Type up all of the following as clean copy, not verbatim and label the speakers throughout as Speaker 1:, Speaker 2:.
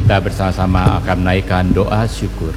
Speaker 1: kita bersama-sama akan menaikkan doa syukur.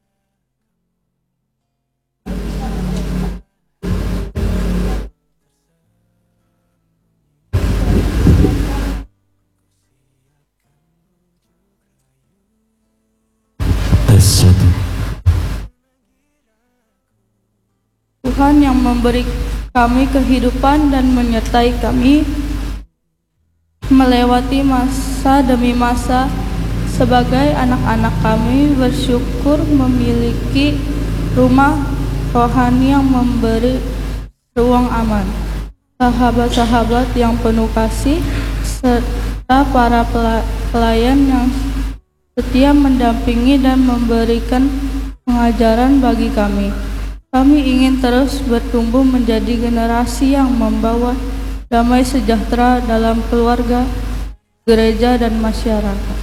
Speaker 2: Tuhan yang memberi kami kehidupan dan menyertai kami melewati masa demi masa. Sebagai anak-anak kami bersyukur memiliki rumah rohani yang memberi ruang aman, sahabat-sahabat yang penuh kasih, serta para pelayan yang setia mendampingi dan memberikan pengajaran bagi kami. Kami ingin terus bertumbuh menjadi generasi yang membawa damai sejahtera dalam keluarga, gereja, dan masyarakat.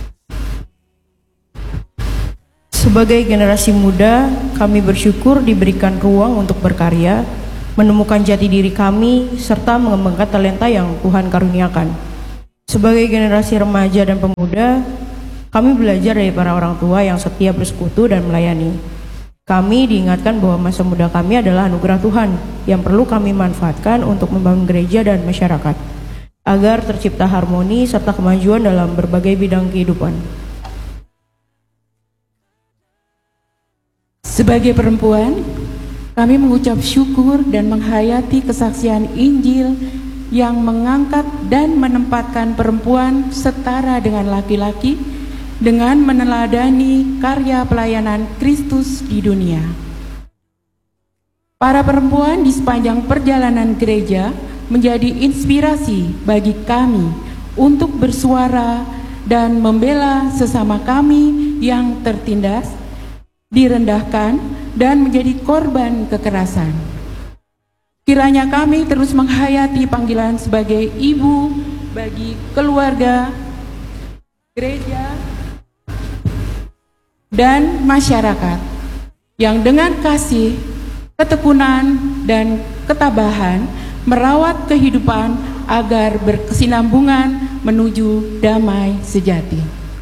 Speaker 3: Sebagai generasi muda, kami bersyukur diberikan ruang untuk berkarya, menemukan jati diri kami, serta mengembangkan talenta yang Tuhan karuniakan. Sebagai generasi remaja dan pemuda, kami belajar dari para orang tua yang setia bersekutu dan melayani. Kami diingatkan bahwa masa muda kami adalah anugerah Tuhan yang perlu kami manfaatkan untuk membangun gereja dan masyarakat, agar tercipta harmoni serta kemajuan dalam berbagai bidang kehidupan.
Speaker 4: Sebagai perempuan, kami mengucap syukur dan menghayati kesaksian Injil yang mengangkat dan menempatkan perempuan setara dengan laki-laki dengan meneladani karya pelayanan Kristus di dunia. Para perempuan di sepanjang perjalanan gereja menjadi inspirasi bagi kami untuk bersuara dan membela sesama kami yang tertindas, direndahkan, dan menjadi korban kekerasan. Kiranya kami terus menghayati panggilan sebagai ibu bagi keluarga, gereja, dan masyarakat yang dengan kasih, ketekunan, dan ketabahan merawat kehidupan agar berkesinambungan menuju damai sejati.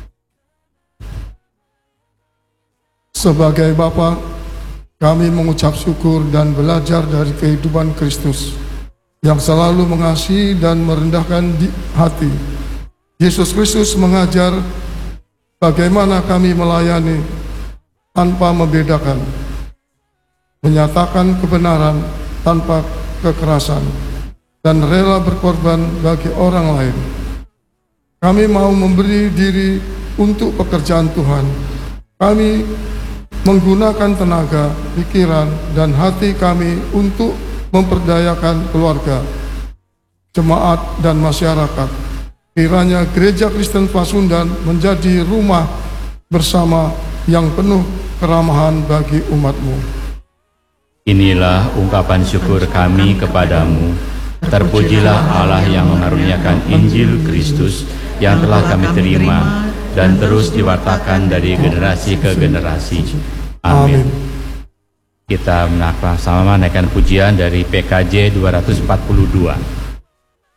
Speaker 5: Sebagai Bapa, kami mengucap syukur dan belajar dari kehidupan Kristus yang selalu mengasihi dan merendahkan di hati. Yesus Kristus mengajar bagaimana kami melayani tanpa membedakan, menyatakan kebenaran tanpa kekerasan, dan rela berkorban bagi orang lain. Kami mau memberi diri untuk pekerjaan Tuhan. Kami menggunakan tenaga, pikiran, dan hati kami untuk memperdayakan keluarga, jemaat, dan masyarakat. Kiranya Gereja Kristen Pasundan menjadi rumah bersama yang penuh keramahan bagi umat-Mu.
Speaker 1: Inilah ungkapan syukur kami kepadamu. Terpujilah Allah yang mengaruniakan Injil Kristus yang telah kami terima dan terus diwartakan dari generasi ke generasi. Amin. Kita sama-sama menaikkan pujian dari PKJ 242.